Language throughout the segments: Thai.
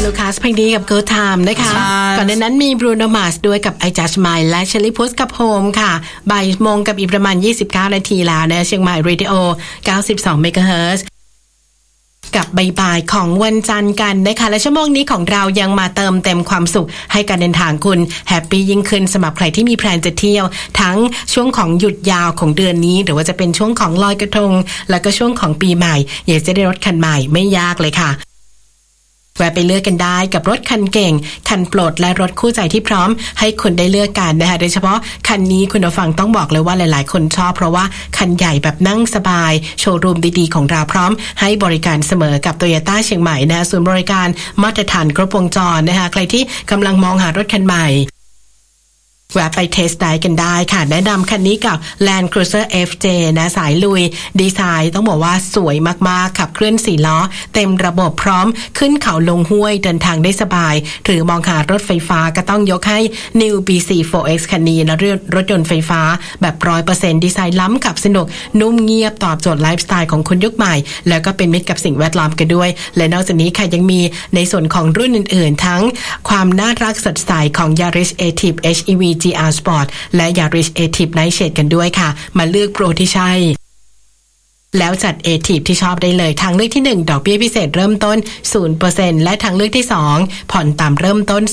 ลูคัสเพลงดีกับ Good Time นะคะก่อนหน้านั้นมีบรูโนมาร์สด้วยกับ I Just Smile และเชลลี่พุสกับ Home ค่ะบ่ายโมงกับอีกประมาณ29นาทีแล้วนะเชียงใหม่ Radio 92 MHz กับบ่ายๆของวันจันทร์กันนะคะและชั่วโมงนี้ของเรายังมาเติมเต็มความสุขให้การเดินทางคุณแฮปปี้ยิ่งขึ้นสำหรับใครที่มีแพลนจะเที่ยวทั้งช่วงของหยุดยาวของเดือนนี้หรือว่าจะเป็นช่วงของลอยกระทงแล้วก็ช่วงของปีใหม่อยากจะได้รถคันใหม่ไม่ยากเลยค่ะแวะไปเลือกกันได้กับรถคันเก่งคันโปรดและรถคู่ใจที่พร้อมให้คุณได้เลือกกันนะคะโดยเฉพาะคันนี้คุณผู้ฟังต้องบอกเลยว่าหลายๆคนชอบเพราะว่าคันใหญ่แบบนั่งสบายโชว์รูมดีๆของเราพร้อมให้บริการเสมอกับ Toyota เชียงใหม่นะศูนย์บริการมาตรฐานครบวงจรนะคะใครที่กำลังมองหารถคันใหม่แวะไปเทสได้กันได้ค่ะแนะนำคันนี้กับ Land Cruiser FJ นะสายลุยดีไซน์ต้องบอกว่าสวยมากๆขับเคลื่อน4ล้อเต็มระบบพร้อมขึ้นเขาลงห้วยเดินทางได้สบายหรือมองหารถไฟฟ้าก็ต้องยกให้ New BC4X คันนี้นะรถยนต์ไฟฟ้าแบบ 100% ดีไซน์ล้ำขับสนุกนุ่มเงียบตอบโจทย์ไลฟ์สไตล์ของคนยุคใหม่แล้วก็เป็นมิตรกับสิ่งแวดล้อมกันด้วยและนอกจากนี้ค่ะยังมีในส่วนของรุ่นอื่นๆทั้งความน่ารักสดใสของ Yaris Active HEV GR Sport และ Yaris Active Night Shade กันด้วยค่ะมาเลือกโปรที่ใช่แล้วจัด Active ที่ชอบได้เลยทางเลือกที่1ดอกเบี้ยพิเศษเริ่มต้น 0% และทางเลือกที่2ผ่อนต่ำเริ่มต้น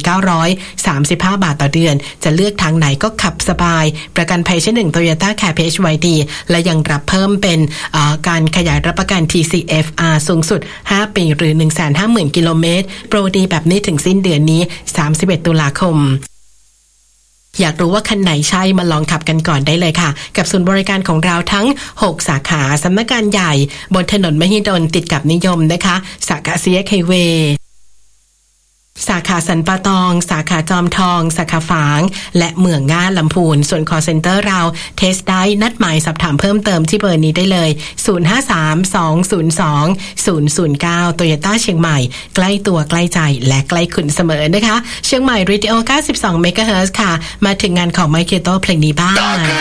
2,935 บาทต่อเดือนจะเลือกทางไหนก็ขับสบายประกันภัยชั้น1 Toyota Care PHYD และยังรับเพิ่มเป็นการขยายรับประกัน TCFR สูงสุด5ปีหรือ 150,000 กิโลเมตรโปรดีแบบนี้ถึงสิ้นเดือนนี้31 ตุลาคมอยากรู้ว่าคันไหนใช่มาลองขับกันก่อนได้เลยค่ะกับศูนย์บริการของเราทั้ง6สาขาสำนักงานใหญ่บนถนนมหิดลติดกับนิยมนะคะสาขาCX Highwayสาขาสันป่าตองสาขาจอมทองสาขาฝางและเมืองง่าลำพูนส่วน call center เราเทสได้นัดหมายสอบถามเพิ่มเติมที่เบอร์นี้ได้เลย053-202-009 Toyota เชียงใหม่ใกล้ตัวใกล้ใจและใกล้คุณเสมอนะคะเชียงใหม่ Radio 92 MHz ค่ะมาถึงงานของ Mike Kyoto เพลงนี้บ้าง